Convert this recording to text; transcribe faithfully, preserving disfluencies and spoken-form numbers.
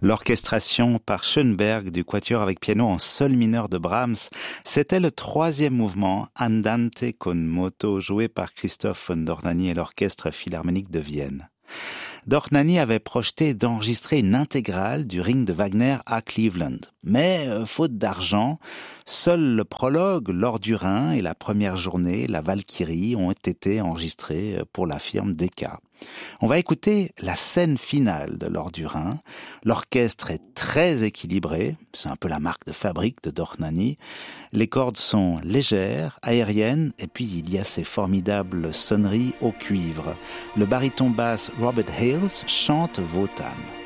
L'orchestration par Schönberg du quatuor avec piano en sol mineur de Brahms, c'était le troisième mouvement Andante con moto joué par Christoph von Dohnanyi et l'Orchestre Philharmonique de Vienne. Dohnanyi avait projeté d'enregistrer une intégrale du Ring de Wagner à Cleveland. Mais, euh, faute d'argent, seul le prologue, l'Or du Rhin, et la première journée, la Valkyrie, ont été enregistrés pour la firme Decca. On va écouter la scène finale de l'Or du Rhin. L'orchestre est très équilibré, c'est un peu la marque de fabrique de Dohnanyi. Les cordes sont légères, aériennes, et puis il y a ces formidables sonneries au cuivre. Le baryton basse Robert Hales chante Wotan.